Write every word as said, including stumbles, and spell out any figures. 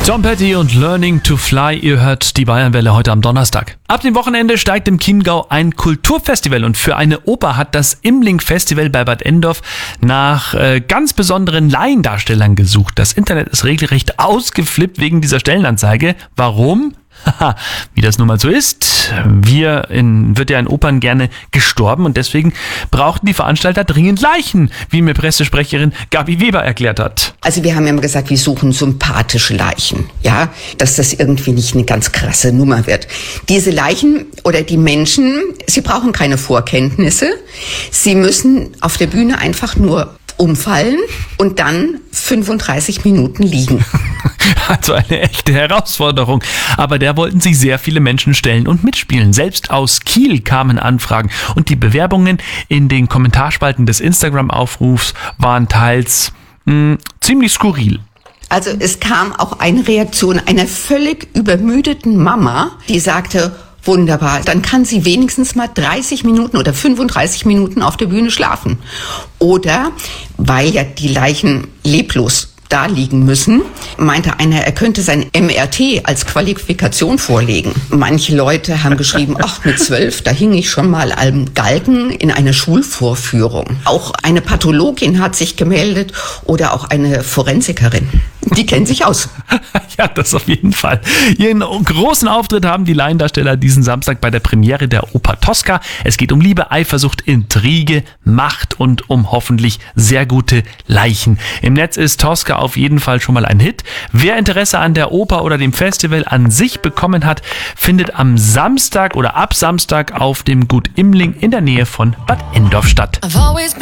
Tom Petty und Learning to Fly, ihr hört die Bayernwelle heute am Donnerstag. Ab dem Wochenende steigt im Chiemgau ein Kulturfestival und für eine Oper hat das Imling Festival bei Bad Endorf nach äh, ganz besonderen Laiendarstellern gesucht. Das Internet ist regelrecht ausgeflippt wegen dieser Stellenanzeige. Warum? Haha, wie das nun mal so ist, wir in, wird ja in Opern gerne gestorben und deswegen brauchten die Veranstalter dringend Leichen, wie mir Pressesprecherin Gabi Weber erklärt hat. Also wir haben ja immer gesagt, wir suchen sympathische Leichen, ja, dass das irgendwie nicht eine ganz krasse Nummer wird. Diese Leichen oder die Menschen, sie brauchen keine Vorkenntnisse, sie müssen auf der Bühne einfach nur umfallen und dann fünfunddreißig Minuten liegen. Also eine echte Herausforderung. Aber der wollten sich sehr viele Menschen stellen und mitspielen. Selbst aus Kiel kamen Anfragen. Und die Bewerbungen in den Kommentarspalten des Instagram-Aufrufs waren teils mh, ziemlich skurril. Also es kam auch eine Reaktion einer völlig übermüdeten Mama, die sagte, wunderbar, dann kann sie wenigstens mal dreißig Minuten oder fünfunddreißig Minuten auf der Bühne schlafen. Oder, weil ja die Leichen leblos da liegen müssen, meinte einer, er könnte sein M R T als Qualifikation vorlegen. Manche Leute haben geschrieben, ach, mit zwölf, da hing ich schon mal am Galgen in einer Schulvorführung. Auch eine Pathologin hat sich gemeldet oder auch eine Forensikerin. Die kennen sich aus. Ja, das auf jeden Fall. Ihren großen Auftritt haben die Laiendarsteller diesen Samstag bei der Premiere der Oper Tosca. Es geht um Liebe, Eifersucht, Intrige, Macht und um hoffentlich sehr gute Leichen. Im Netz ist Tosca auf jeden Fall schon mal ein Hit. Wer Interesse an der Oper oder dem Festival an sich bekommen hat, findet am Samstag oder ab Samstag auf dem Gut Imling in der Nähe von Bad Endorf statt.